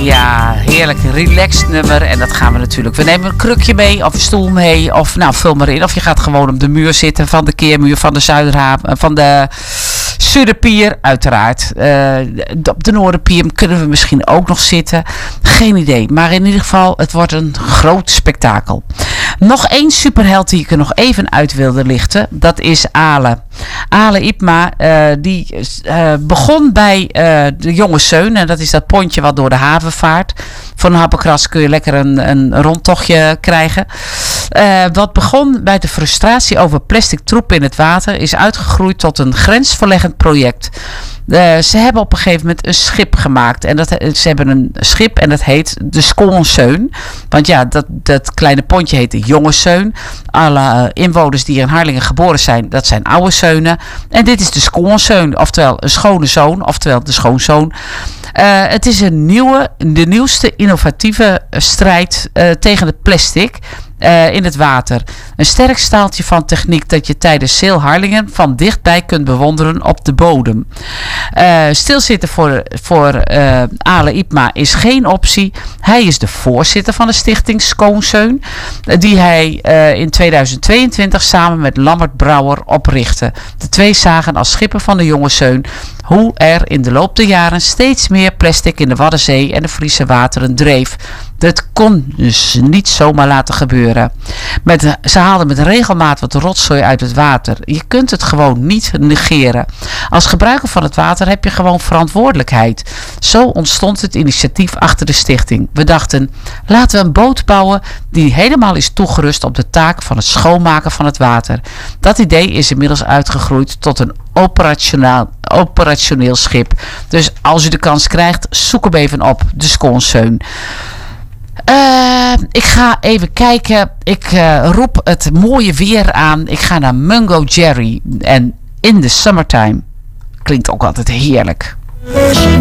Ja, heerlijk relaxed nummer. En dat gaan we natuurlijk. We nemen een krukje mee of een stoel mee. Of nou, vul maar in. Of je gaat gewoon op de muur zitten van de keermuur van de Zuiderhaven. Van de Zuiderpier, uiteraard. Op de Noorderpier kunnen we misschien ook nog zitten. Geen idee. Maar in ieder geval, het wordt een groot spektakel. Nog één superheld die ik er nog even uit wilde lichten. Dat is Ale. Ale Ipma, die begon bij de Jonge Zeun. En dat is dat pontje wat door de haven vaart. Voor een happenkras kun je lekker een rondtochtje krijgen. Wat begon bij de frustratie over plastic troep in het water, is uitgegroeid tot een grensverleggend project. Ze hebben op een gegeven moment een schip gemaakt. En ze hebben een schip en dat heet de Skoonseun. Want ja, dat kleine pontje heet de Jonge Zeun. Alle inwoners die in Harlingen geboren zijn, dat zijn oude zeunen. En dit is de Skoonseun, oftewel een schone zoon, oftewel de schoonzoon. Het is de nieuwste innovatieve strijd tegen het plastic in het water. Een sterk staaltje van techniek dat je tijdens Sail Harlingen van dichtbij kunt bewonderen op de bodem. Stilzitten voor Ale Ipma is geen optie. Hij is de voorzitter van de stichting Skoonseun, die hij in 2022 samen met Lambert Brouwer oprichtte. De twee zagen als schipper van de Jonge Zeun hoe er in de loop der jaren steeds meer plastic in de Waddenzee en de Friese wateren dreef. Dat kon dus niet zomaar laten gebeuren. Ze haalden met regelmaat wat rotzooi uit het water. Je kunt het gewoon niet negeren. Als gebruiker van het water heb je gewoon verantwoordelijkheid. Zo ontstond het initiatief achter de stichting. We dachten, laten we een boot bouwen die helemaal is toegerust op de taak van het schoonmaken van het water. Dat idee is inmiddels uitgegroeid tot een operationeel schip. Dus als u de kans krijgt, zoek hem even op, de Skoonseun. Ik ga even kijken. Ik roep het mooie weer aan. Ik ga naar Mungo Jerry. En In the Summertime. Klinkt ook altijd heerlijk.